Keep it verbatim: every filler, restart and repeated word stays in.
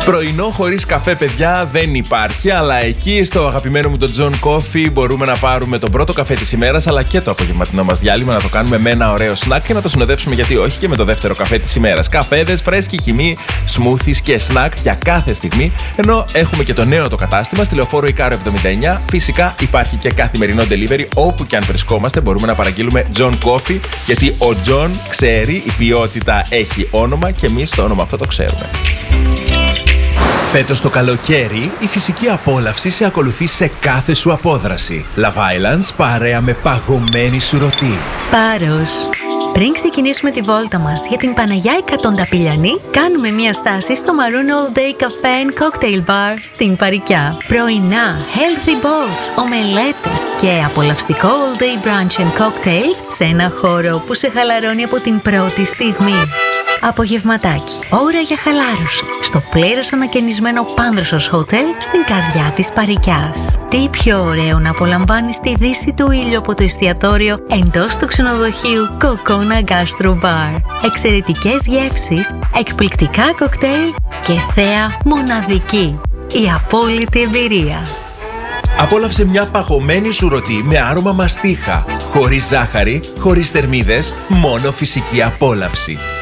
Πρωινό χωρίς καφέ, παιδιά, δεν υπάρχει, αλλά εκεί στο αγαπημένο μου το John Coffee μπορούμε να πάρουμε τον πρώτο καφέ της ημέρας, αλλά και το απογευματινό μας διάλειμμα, να το κάνουμε με ένα ωραίο snack και να το συνοδεύσουμε, γιατί όχι, και με το δεύτερο καφέ της ημέρας. Καφέδες, φρέσκη χυμή, smoothies και snack για κάθε στιγμή. Ενώ έχουμε και το νέο το κατάστημα στη Λεωφόρο Ικάρο εβδομήντα εννιά. Φυσικά υπάρχει και καθημερινό delivery, όπου και αν βρισκόμαστε μπορούμε να παραγγείλουμε John Coffee, γιατί ο John ξέρει, η ποιότητα έχει όνομα και εμείς το όνομα αυτό το ξέρουμε. Φέτος το καλοκαίρι, η φυσική απόλαυση σε ακολουθεί σε κάθε σου απόδραση. Love Islands, παρέα με παγωμένη σουρωτή. Πάρος. Πριν ξεκινήσουμε τη βόλτα μας για την Παναγιά Εκατονταπηλιανή, κάνουμε μία στάση στο Maroon All Day Cafe and Cocktail Bar στην Παρικιά. Πρωινά, healthy bowls, ομελέτες και απολαυστικό all day brunch and cocktails σε ένα χώρο που σε χαλαρώνει από την πρώτη στιγμή. Απογευματάκι, ώρα για χαλάρωση, στο πλήρως ανακαινισμένο Πάνδρωσος Hotel στην καρδιά της Παρικιάς. Τι πιο ωραίο να απολαμβάνεις τη δύση του ήλιου από το εστιατόριο εντός του ξενοδοχείου Kokona Gastro Bar. Εξαιρετικές γεύσεις, εκπληκτικά κοκτέιλ και θέα μοναδική. Η απόλυτη εμπειρία. Απόλαυσε μια παγωμένη σουρωτή με άρωμα μαστίχα. Χωρίς ζάχαρη, χωρίς θερμίδες, μόνο φυσική απόλαυση.